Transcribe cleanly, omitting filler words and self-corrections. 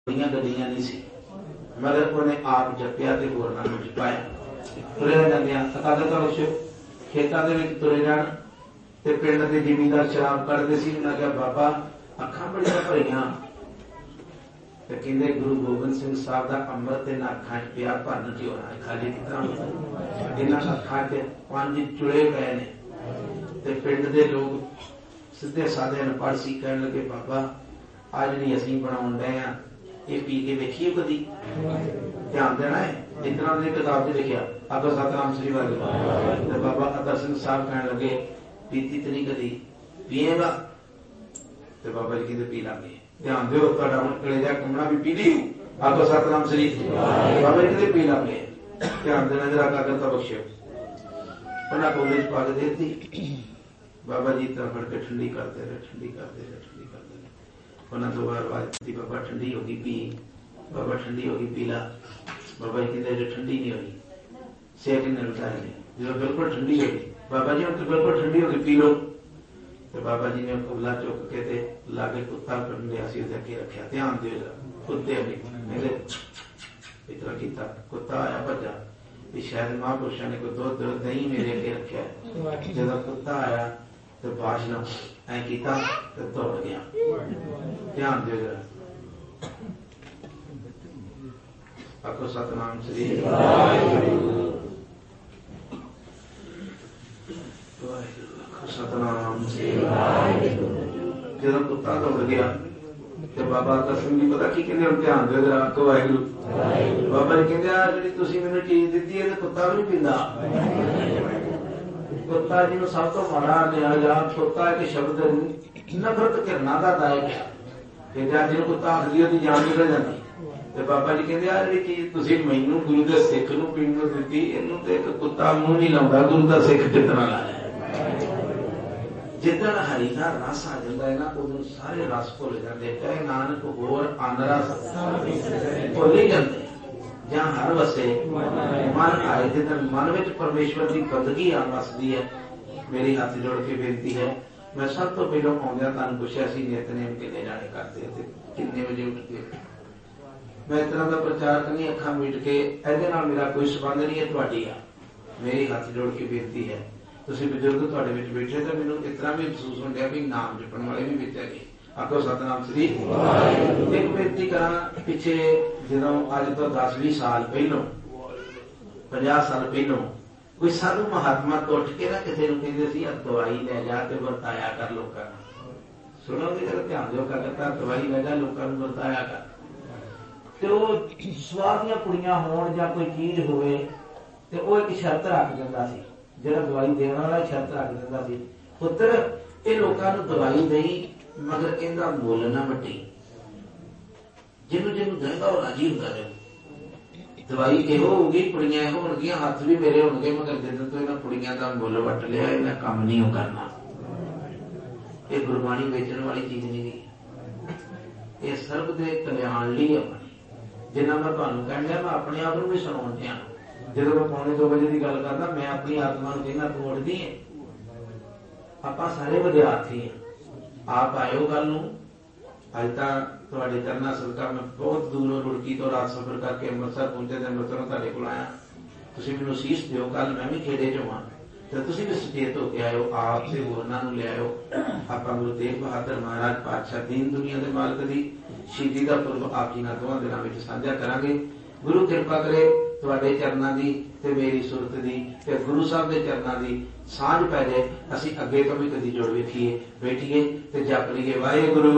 गड्डियां नहीं सी, मगर उन्हें आप जपिया ते होरनां नूं जपाया। तुरिया जांदियां अकादत बख्शो खेतां दे विच तुरे जाण ते पिंड दे जिमींदार शराब कढदे सी। उन्हां कहा बाबा अखां बड़ियां भरियां ते कहंदे गुरु गोबिंद सिंह साहब दा अमृत इन्हां अखां च पिया भरन च होना खाली कितना होता। इन्हां अखां च 5 चुड़े पए ने ते पिंड दे लोग सीधे साधे अनपढ़ सी कहण लगे बाबा आ जिहड़ी असीं बनाउण डए आ ये पी के देखिए कदी, ध्यान देना है। इतना ने किताब च लिखिया आगो सतनाम श्री वाले बाबा अतर सिंह साहब कहने लगे पीती तो नहीं कदी, पिएगा तो बाबा जी कहते पी लांगे। ध्यान दो कलेजा घूमना भी पी ली आगो सतनाम श्री बाबा जी कहते पी लांगे। ध्यान देना जरा कागज का बख्शो उन्हें कोले पा के देती। बाबा जी तरह फड़ के ठंडी करते रहे ठंडी करते रहे ठंडी करते रहे। उन्होंने तो बार बार बाबा ठंडी होगी पी, बाबा ठंडी होगी पीला। बाबा जी कहते ठंडी नहीं होगी सेठ ने उठाया जो बिल्कुल ठंडी होगी बाबा जी तो बिल्कुल ठंडी होगी पी लो। तो बाबा जी ने कुबला चुक के लागे कुत्ता कंडिया सी अगे रखा। ध्यान दो कुत्ते मेरे इतना किया कुत्ता आया भजा भी शायद महापुरुषों ने कोई दुध दही मेरे अगे रखा। जो कुत्ता आया तो बाशना ऐ किया तो दौड़ गया। ध्यान दो जरा आखो सतनाम श्री सतनाम श्री। जो कुत्ता दौड़ गया तो बाबा दसम जी पता की कहते ध्यान दो जरा आखो वाहिगुरू। बाबा जी कहते आ जी तुसीं मैनूं चीज दी है तो कुत्ता भी नहीं पींदा। कुत्ता जी सब तो माड़ा लिया जा कुत्ता एक शब्द नफरत करना का दायक है कि जिन कुत्ता आखदी उसकी जान निकल जाती। तो बाबा जी कहते आ जी चीज तुसीं मैनूं गुरु के सिख नूं पीण नूं दित्ती इहनूं ते एक कुत्ता मूंह नहीं लाउंदा गुरु का सिख कितना लाया। जिदन हरि का रस आ जाता है ना उदों सारे रस भुल जाते। कहे नानक होर अन रस भुल ही जाते जहां हर वसे मन आए जिदन मन में परमेश्वर की बंदगी आ वसदी है। मेरी हाथ जोड़ के बेनती है मैं सब तो पहलों आउंदियां तुहानूं पुछिया सी नितनेम किन्ने जाने करते थे किन्ने बजे उठते। मैं इस तरह का प्रचारक नहीं अखां मीट के इहदे नाल मेरा कोई संबंध नहीं है। तुहाडी आ मेरी हाथ जोड़ के बेनती है तुसीं बजुर्ग तुहाडे विच बैठे तो मैनूं इस तरह भी महसूस होंदिया भी नाम जपण वाले भी विच हैगे। आखो सतनाम श्री। एक बेनती करा पिछे जो अज तो 10-20 साल पहलों 50 साल पहलों कोई साधु महात्मा तो उठ के ना किसी कहते दवाई ले जा के वरताया कर लोगों। सुनोगे जरा ध्यान दो करता दवाई ले जा लोगों वरताया कर। तो स्वाह दी कुड़ियां होण जां कोई चीज होवे ते वो एक शर्त रख दिंदा सी। ਜਿਹੜਾ दवाई देने वाला शर्त रख दिंदा सी पुत्र ये लोगों को दवाई नहीं मगर इहदा मुल ना वड्डी जिन्हों जिन्हों देगा वो राजी होता रहे। दवाई इहो होगी कुड़ियां इहो होणगियां हथ भी मेरे होणगे मगर जिदन तो इन्हां कुड़ियां दा मुल वट लिया इन्हां काम नहीं हो करना। ये गुरबाणी बेचण वाली चीज नहीं ये सर्व दे कल्याण लई अपनी जिन्ना मैं तुहानूं कहंदा मैं अपने आप नूं भी सुणाउण दिया। जो मैं 1:45 बजे की गल करना मैं अपनी आत्मा को कहना तू उठदी है। आप सारे विद्यार्थी हैं आप आयो गल नूं अज तुहाडे चरना सदका मैं बहुत दूरों रुड़की तो रात सफर करके अमृतसर पहुंचे अमृतसरों तुहाडे कोल आया। तुसीं मैनूं सीस दिओ कल मैं भी खेड़े चों हां तो तुसीं भी सचेत होके आयो आप ते होरनां नूं ले आयो। आपां गुरु तेग बहादुर महाराज पातशाह दीन दुनिया के मालक दी शहीदी दा पुरब आप जी नाल 2 दिनां विच साझा करांगे। गुरु कृपा करे तुहाडे चरनां दी ते मेरी सुरत दी ते गुरु साहब दे चरनां दी सांझ पै जाए। असीं अगे तो भी कदी जुड़ वेखीए बैठीए ते जप लईए वाहिगुरू